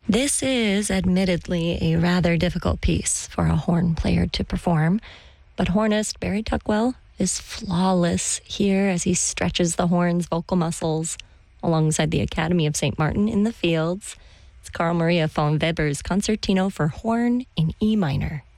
This is admittedly a rather difficult piece for a horn player to perform, but hornist Barry Tuckwell is flawless here as he stretches the horn's vocal muscles alongside the Academy of St. Martin in the Fields. It's Carl Maria von Weber's Concertino for Horn in E minor.